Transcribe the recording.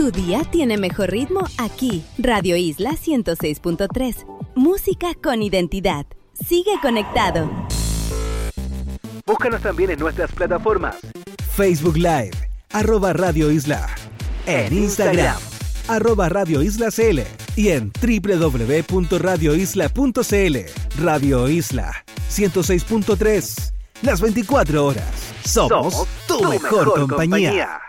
Tu día tiene mejor ritmo aquí. Radio Isla 106.3. Música con identidad. Sigue conectado. Búscanos también en nuestras plataformas. Facebook Live, @Radio Isla. En Instagram, @Radio Isla CL. Y en www.radioisla.cl. Radio Isla 106.3. Las 24 horas. Somos tu mejor compañía.